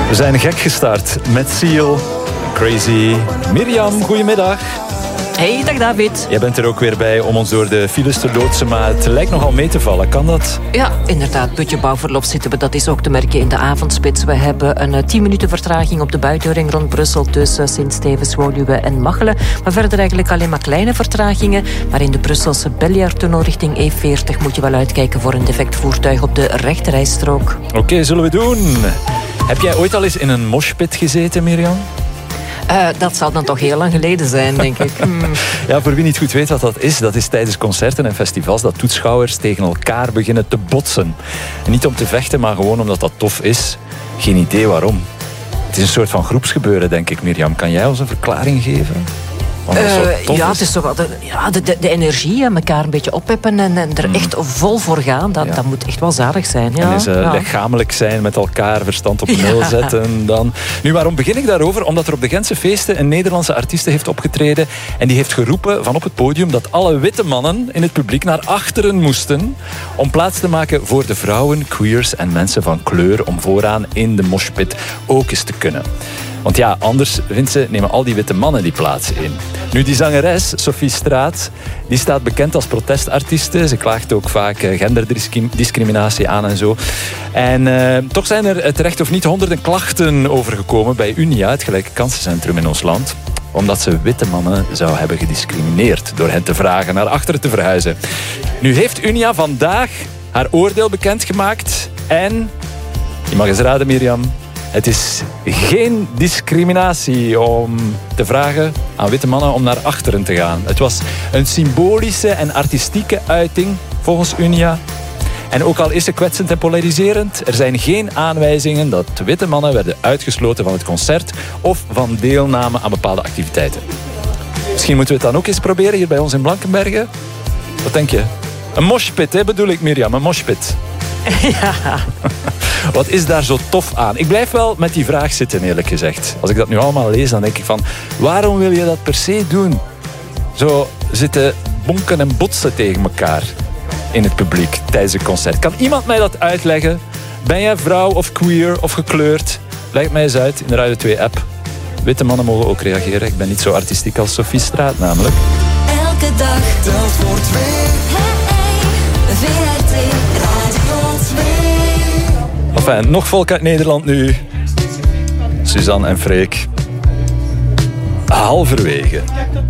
We zijn gek gestart met Seal, Crazy. Mirjam, goedemiddag. Hey, dag David. Jij bent er ook weer bij om ons door de files te loodsen, maar het lijkt nogal mee te vallen. Kan dat? Ja, inderdaad. Putje bouwverlof zitten we. Dat is ook te merken in de avondspits. We hebben een 10 minuten vertraging op de buitenring rond Brussel tussen Sint-Stevens, Woluwe en Machelen. Maar verder eigenlijk alleen maar kleine vertragingen. Maar in de Brusselse Belliardtunnel richting E40 moet je wel uitkijken voor een defect voertuig op de rechterrijstrook. Oké, zullen we doen. Heb jij ooit al eens in een moshpit gezeten, Mirjam? Dat zal dan toch heel lang geleden zijn, denk ik. Ja, voor wie niet goed weet wat dat is tijdens concerten en festivals dat toeschouwers tegen elkaar beginnen te botsen. En niet om te vechten, maar gewoon omdat dat tof is. Geen idee waarom. Het is een soort van groepsgebeuren, denk ik, Mirjam. Kan jij ons een verklaring geven? Ja, het is toch wel de energie, elkaar een beetje oppeppen en er echt vol voor gaan. Dat moet echt wel zalig zijn. Ja. En is lichamelijk zijn, met elkaar verstand op nul zetten. Dan. Nu, waarom begin ik daarover? Omdat er op de Gentse feesten een Nederlandse artieste heeft opgetreden en die heeft geroepen van op het podium dat alle witte mannen in het publiek naar achteren moesten om plaats te maken voor de vrouwen, queers en mensen van kleur om vooraan in de moshpit ook eens te kunnen. Want ja, anders, vindt ze, nemen al die witte mannen die plaats in. Nu, die zangeres, Sophie Straat, die staat bekend als protestartieste. Ze klaagt ook vaak genderdiscriminatie aan en zo. En toch zijn er terecht of niet honderden klachten overgekomen bij Unia, het gelijke kansencentrum in ons land, omdat ze witte mannen zou hebben gediscrimineerd door hen te vragen naar achteren te verhuizen. Nu heeft Unia vandaag haar oordeel bekendgemaakt en, je mag eens raden, Mirjam, het is geen discriminatie om te vragen aan witte mannen om naar achteren te gaan. Het was een symbolische en artistieke uiting volgens Unia. En ook al is ze kwetsend en polariserend, er zijn geen aanwijzingen dat witte mannen werden uitgesloten van het concert of van deelname aan bepaalde activiteiten. Misschien moeten we het dan ook eens proberen hier bij ons in Blankenberge. Wat denk je? Een moshpit, hè, bedoel ik, Mirjam, een moshpit. Ja. Wat is daar zo tof aan? Ik blijf wel met die vraag zitten, eerlijk gezegd. Als ik dat nu allemaal lees, dan denk ik van, waarom wil je dat per se doen? Zo zitten bonken en botsen tegen elkaar in het publiek tijdens een concert. Kan iemand mij dat uitleggen? Ben jij vrouw of queer of gekleurd? Leg mij eens uit in de Radio 2-app. Witte mannen mogen ook reageren. Ik ben niet zo artistiek als Sophie Straat, namelijk. Elke dag telt voor twee. VRT Radio 2. Enfin, nog volk uit Nederland nu. Suzanne en Freek. Halverwege.